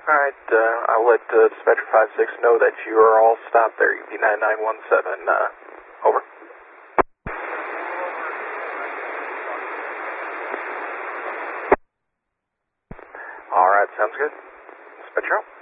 Alright, I'll let Dispatcher 56 know that you are all stopped there, UP9917, over. Alright, sounds good. Dispatcher out.